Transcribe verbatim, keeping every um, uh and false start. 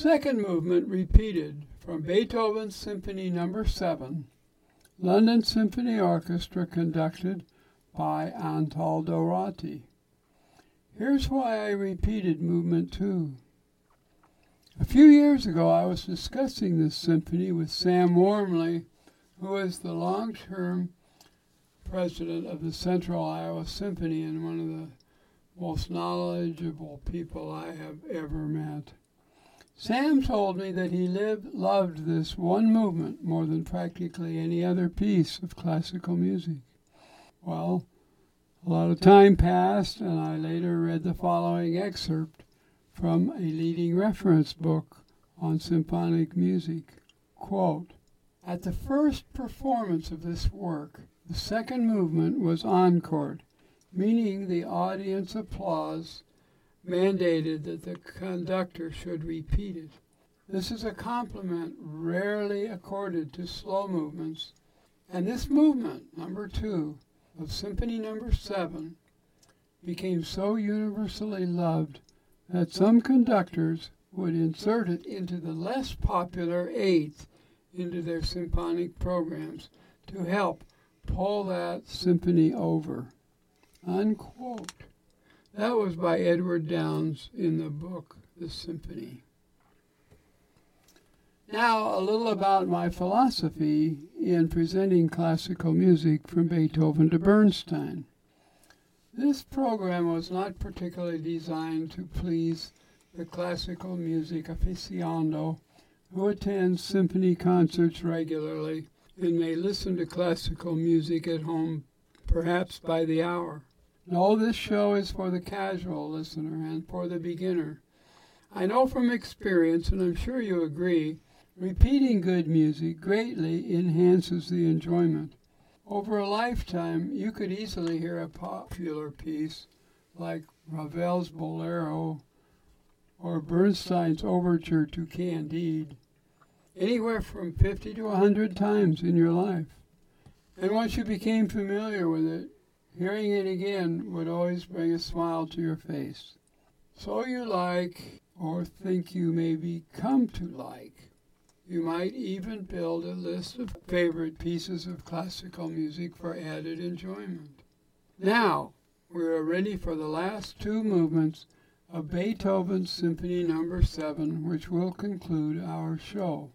Second movement repeated from Beethoven's Symphony Number seven, London Symphony Orchestra conducted by Antaldo Ratti. Here's why I repeated movement two. A few years ago, I was discussing this symphony with Sam Wormley, who is the long-term president of the Central Iowa Symphony and one of the most knowledgeable people I have ever met. Sam told me that he lived, loved this one movement more than practically any other piece of classical music. Well, a lot of time passed, and I later read the following excerpt from a leading reference book on symphonic music. Quote, "At the first performance of this work, the second movement was encored, meaning the audience applause mandated that the conductor should repeat it. This is a compliment rarely accorded to slow movements, and this movement, number two, of Symphony Number seven, became so universally loved that some conductors would insert it into the less popular eighth into their symphonic programs to help pull that symphony over." Unquote. That was by Edward Downes in the book, The Symphony. Now, a little about my philosophy in presenting classical music from Beethoven to Bernstein. This program was not particularly designed to please the classical music aficionado who attends symphony concerts regularly and may listen to classical music at home, perhaps by the hour. No, this show is for the casual listener and for the beginner. I know from experience, and I'm sure you agree, repeating good music greatly enhances the enjoyment. Over a lifetime, you could easily hear a popular piece like Ravel's Bolero or Bernstein's Overture to Candide anywhere from fifty to one hundred times in your life. And once you became familiar with it, hearing it again would always bring a smile to your face. So you like, or think you maybe come to like. You might even build a list of favorite pieces of classical music for added enjoyment. Now, we are ready for the last two movements of Beethoven's Symphony Number seven, which will conclude our show.